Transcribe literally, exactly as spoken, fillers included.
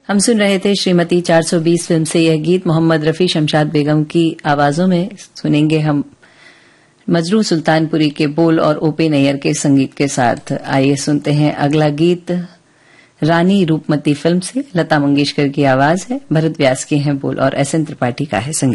हम सुन रहे थे श्रीमती चार सौ बीस फिल्म से यह गीत। मोहम्मद रफी शमशाद बेगम की आवाजों में सुनेंगे हम मजरू सुल्तानपुरी के बोल और ओपी नैयर के संगीत के साथ। आइए सुनते हैं अगला गीत रानी रूपमती फिल्म से। लता मंगेशकर की आवाज है, भरत व्यास के हैं बोल और एस एन त्रिपाठी का है संगीत।